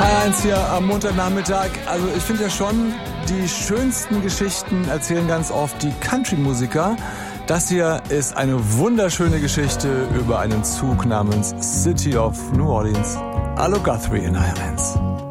Heinz hier am Montagnachmittag. Also ich finde ja schon, die schönsten Geschichten erzählen ganz oft die Country-Musiker. Das hier ist eine wunderschöne Geschichte über einen Zug namens City of New Orleans. Hallo Guthrie in HR1.